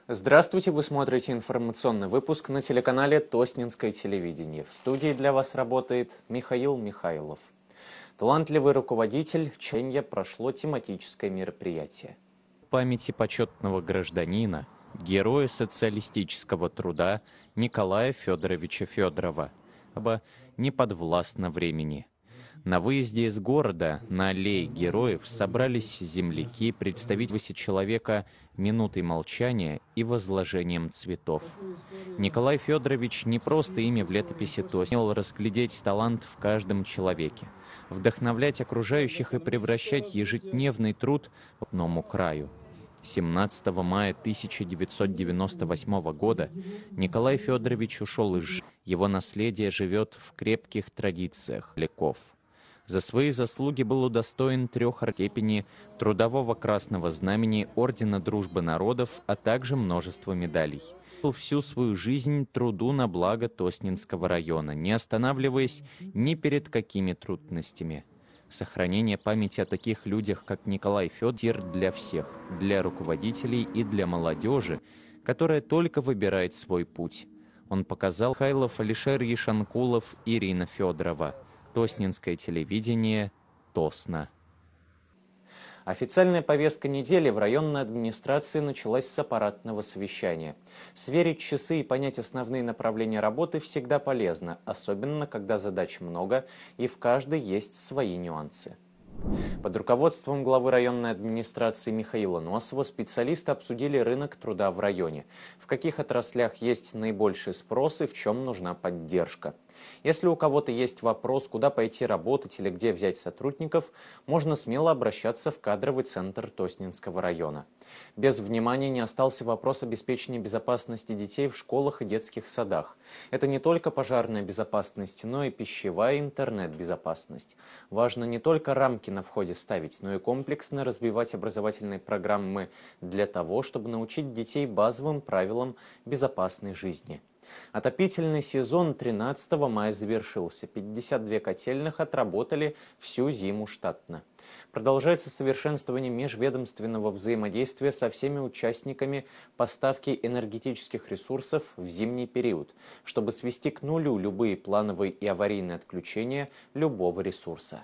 Здравствуйте, вы смотрите информационный выпуск на телеканале Тоснинское телевидение. В студии для вас работает Михаил Михайлов. Талантливый руководитель Ченья прошло тематическое мероприятие. В памяти почетного гражданина, героя социалистического труда Николая Федоровича Федорова, не подвластно времени. На выезде из города на аллее героев собрались земляки, представители человека минутой молчания и возложением цветов. Николай Федорович не просто имя в летописи Тоснина, умел разглядеть талант в каждом человеке, вдохновлять окружающих и превращать ежедневный труд в одному краю. 17 мая 1998 года Николай Федорович ушел из жизни. Его наследие живет в крепких традициях веков. За свои заслуги был удостоен 3 степени Трудового Красного Знамени, Ордена Дружбы Народов, а также множества медалей. Всю свою жизнь труду на благо Тоснинского района, не останавливаясь ни перед какими трудностями. Сохранение памяти о таких людях, как Николай Федоров, для всех, для руководителей и для молодежи, которая только выбирает свой путь. Он показал Михайлов, Алишер Ешанкулов, Ирина Федорова. Тоснинское телевидение, Тосна. Официальная повестка недели в районной администрации началась с аппаратного совещания. Сверить часы и понять основные направления работы всегда полезно, особенно когда задач много и в каждой есть свои нюансы. Под руководством главы районной администрации Михаила Носова специалисты обсудили рынок труда в районе, в каких отраслях есть наибольший спрос и в чем нужна поддержка. Если у кого-то есть вопрос, куда пойти работать или где взять сотрудников, можно смело обращаться в кадровый центр Тоснинского района. Без внимания не остался вопрос обеспечения безопасности детей в школах и детских садах. Это не только пожарная безопасность, но и пищевая и интернет-безопасность. Важно не только рамки на входе ставить, но и комплексно развивать образовательные программы для того, чтобы научить детей базовым правилам безопасной жизни. Отопительный сезон 13 мая завершился. 52 котельных отработали всю зиму штатно. Продолжается совершенствование межведомственного взаимодействия со всеми участниками поставки энергетических ресурсов в зимний период, чтобы свести к нулю любые плановые и аварийные отключения любого ресурса.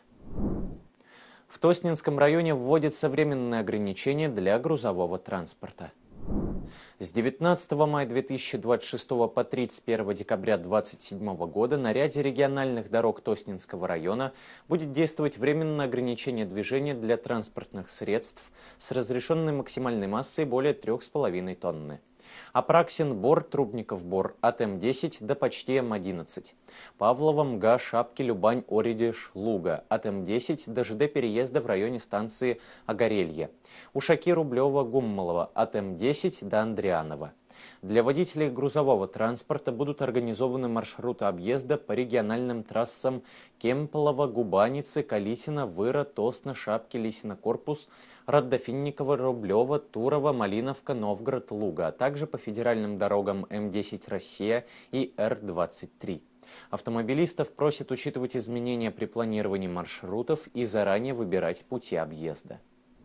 В Тоснинском районе вводятся временные ограничения для грузового транспорта. С 19 мая 2026 по 31 декабря 2027 года на ряде региональных дорог Тоснинского района будет действовать временное ограничение движения для транспортных средств с разрешенной максимальной массой более 3,5 тонны. Апраксин-Бор, Трубников-Бор от М10 до почти М11. Павлово, Мга, Шапки, Любань, Оридиш, Луга от М10 до ЖД переезда в районе станции Огорелье. Ушаки, Рублева, Гуммалова от М10 до Андрианова. Для водителей грузового транспорта будут организованы маршруты объезда по региональным трассам Кемполова, Губаницы, Калитина, Выра, Тосна, Шапки, Лисина, Корпус, Раддофинникова, Рублева, Турова, Малиновка, Новгород, Луга, а также по федеральным дорогам М10 «Россия» и Р-23. Автомобилистов просят учитывать изменения при планировании маршрутов и заранее выбирать пути объезда.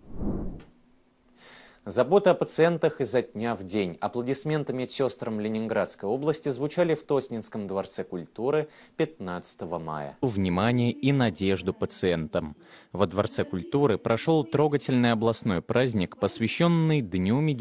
Забота о пациентах изо дня в день. Аплодисменты медсестрам Ленинградской области звучали в Тоснинском дворце культуры 15 мая. Внимание и надежду пациентам. Во Дворце культуры прошел трогательный областной праздник, посвященный Дню медицины.